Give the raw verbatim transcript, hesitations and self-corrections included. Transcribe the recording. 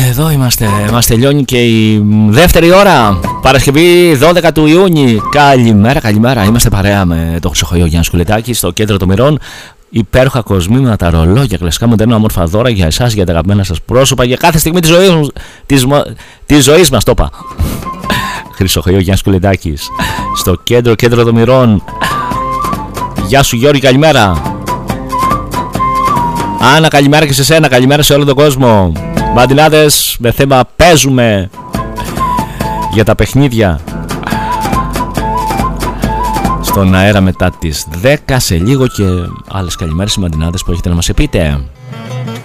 Εδώ είμαστε, μας τελειώνει και η δεύτερη ώρα, Παρασκευή δώδεκα του Ιούνιου. Καλημέρα, καλημέρα, είμαστε παρέα με τον Χρυσοχοϊό Γιάννη Σκουλετάκη στο κέντρο των μοιρών. Υπέροχα κοσμήματα, ρολόγια, κλασικά μοντέρνα, όμορφα δώρα για εσάς, για τα αγαπημένα σας πρόσωπα, για κάθε στιγμή της ζωής, της, της ζωής μας, το είπα. Χρυσοχοϊό Γιάννη Σκουλετάκη στο κέντρο, κέντρο των μοιρών. Γεια σου Γιώργη, καλημέρα. Άννα, καλημέρα και σε σένα, καλημέρα σε όλο τον κόσμο. Μπαντινάδες, με θέμα παίζουμε για τα παιχνίδια στον αέρα μετά τις δέκα, σε λίγο και άλλες καλημέρες οι μπαντινάδες που έχετε να μας πείτε.